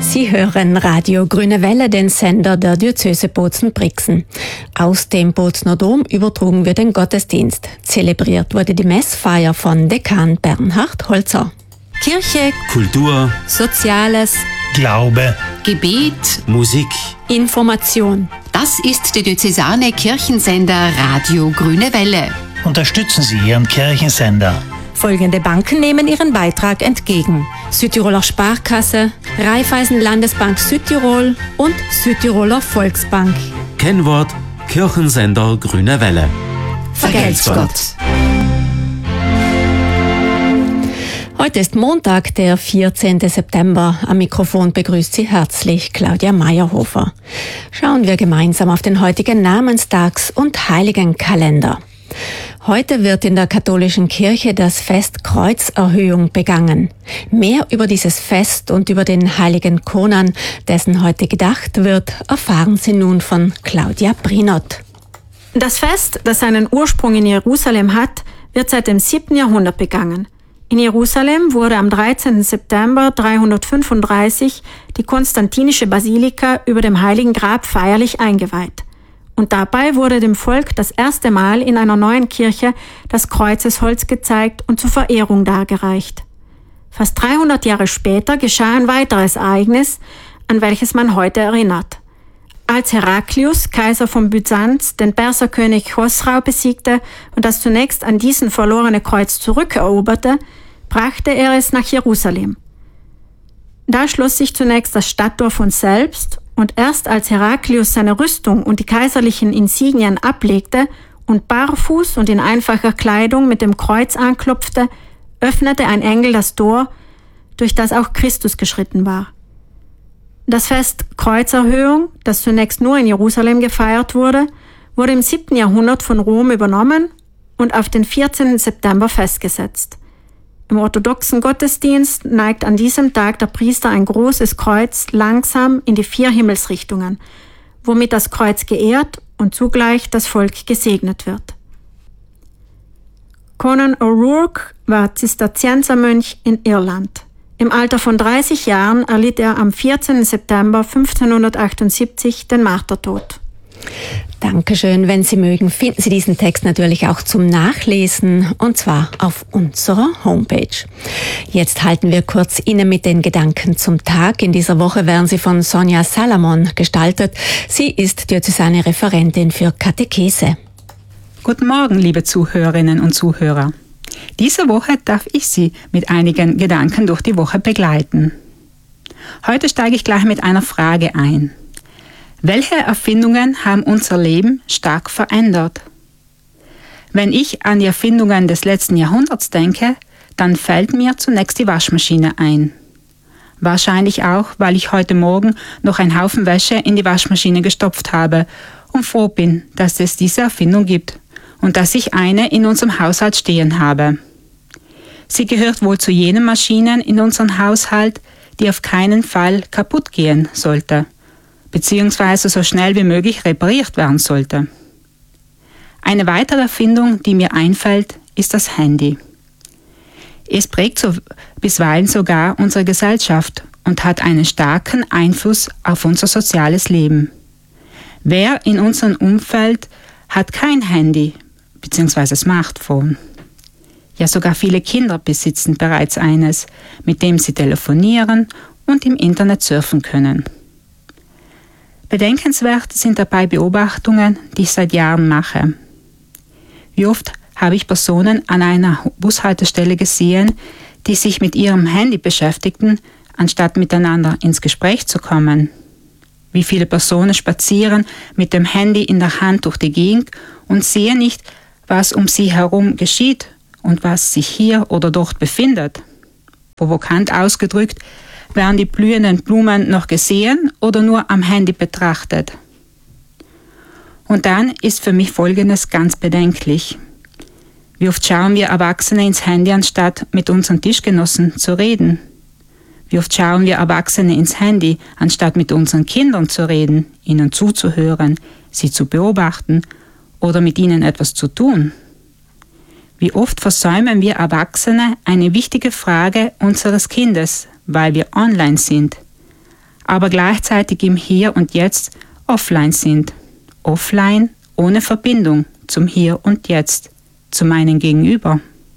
Sie hören Radio Grüne Welle, den Sender der Diözese Bozen-Brixen. Aus dem Bozener Dom übertrugen wir den Gottesdienst. Zelebriert wurde die Messfeier von Dekan Bernhard Holzer. Kirche, Kultur, Soziales, Glaube, Gebet, Musik, Information. Das ist der diözesane Kirchensender Radio Grüne Welle. unterstützen Sie Ihren Kirchensender. Folgende Banken nehmen ihren Beitrag entgegen: Südtiroler Sparkasse, Raiffeisen Landesbank Südtirol und Südtiroler Volksbank. Kennwort Kirchensender Grüne Welle. Vergelt's Gott. Heute ist Montag, der 14. September. Am Mikrofon begrüßt Sie herzlich Claudia Meyerhofer. Schauen wir gemeinsam auf den heutigen Namenstags- und Heiligenkalender. Heute wird in der katholischen Kirche das Fest Kreuzerhöhung begangen. Mehr über dieses Fest und über den heiligen Conan, dessen heute gedacht wird, erfahren Sie nun von Claudia Brinott. Das Fest, das seinen Ursprung in Jerusalem hat, wird seit dem 7. Jahrhundert begangen. In Jerusalem wurde am 13. September 335 die konstantinische Basilika über dem Heiligen Grab feierlich eingeweiht. Und dabei wurde dem Volk das erste Mal in einer neuen Kirche das Kreuzesholz gezeigt und zur Verehrung dargereicht. Fast 300 Jahre später geschah ein weiteres Ereignis, an welches man heute erinnert. Als Heraklius, Kaiser von Byzanz, den Perserkönig Chosrau besiegte und das zunächst an diesen verlorene Kreuz zurückeroberte, brachte er es nach Jerusalem. Da schloss sich zunächst das Stadttor von selbst, und erst als Heraklius seine Rüstung und die kaiserlichen Insignien ablegte und barfuß und in einfacher Kleidung mit dem Kreuz anklopfte, öffnete ein Engel das Tor, durch das auch Christus geschritten war. Das Fest Kreuzerhöhung, das zunächst nur in Jerusalem gefeiert wurde, wurde im 7. Jahrhundert von Rom übernommen und auf den 14. September festgesetzt. Im orthodoxen Gottesdienst neigt an diesem Tag der Priester ein großes Kreuz langsam in die 4 Himmelsrichtungen, womit das Kreuz geehrt und zugleich das Volk gesegnet wird. Conan O'Rourke war Zisterziensermönch in Irland. Im Alter von 30 Jahren erlitt er am 14. September 1578 den Martertod. Dankeschön. Wenn Sie mögen, finden Sie diesen Text natürlich auch zum Nachlesen, und zwar auf unserer Homepage. Jetzt halten wir kurz inne mit den Gedanken zum Tag. In dieser Woche werden sie von Sonja Salamon gestaltet. Sie ist diözesane Referentin für Katechese. Guten Morgen, liebe Zuhörerinnen und Zuhörer. Diese Woche darf ich Sie mit einigen Gedanken durch die Woche begleiten. Heute steige ich gleich mit einer Frage ein. Welche Erfindungen haben unser Leben stark verändert? Wenn ich an die Erfindungen des letzten Jahrhunderts denke, dann fällt mir zunächst die Waschmaschine ein. Wahrscheinlich auch, weil ich heute Morgen noch einen Haufen Wäsche in die Waschmaschine gestopft habe und froh bin, dass es diese Erfindung gibt und dass ich eine in unserem Haushalt stehen habe. Sie gehört wohl zu jenen Maschinen in unserem Haushalt, die auf keinen Fall kaputt gehen sollte, beziehungsweise so schnell wie möglich repariert werden sollte. Eine weitere Erfindung, die mir einfällt, ist das Handy. Es prägt bisweilen sogar unsere Gesellschaft und hat einen starken Einfluss auf unser soziales Leben. Wer in unserem Umfeld hat kein Handy bzw. Smartphone? Ja, sogar viele Kinder besitzen bereits eines, mit dem sie telefonieren und im Internet surfen können. Bedenkenswert sind dabei Beobachtungen, die ich seit Jahren mache. Wie oft habe ich Personen an einer Bushaltestelle gesehen, die sich mit ihrem Handy beschäftigten, anstatt miteinander ins Gespräch zu kommen. Wie viele Personen spazieren mit dem Handy in der Hand durch die Gegend und sehen nicht, was um sie herum geschieht und was sich hier oder dort befindet. Provokant ausgedrückt, werden die blühenden Blumen noch gesehen oder nur am Handy betrachtet? Und dann ist für mich Folgendes ganz bedenklich. Wie oft schauen wir Erwachsene ins Handy, anstatt mit unseren Tischgenossen zu reden? Wie oft schauen wir Erwachsene ins Handy, anstatt mit unseren Kindern zu reden, ihnen zuzuhören, sie zu beobachten oder mit ihnen etwas zu tun? Wie oft versäumen wir Erwachsene eine wichtige Frage unseres Kindes, weil wir online sind? aber gleichzeitig im Hier und Jetzt offline sind. Offline ohne Verbindung zum Hier und Jetzt, zu meinem Gegenüber.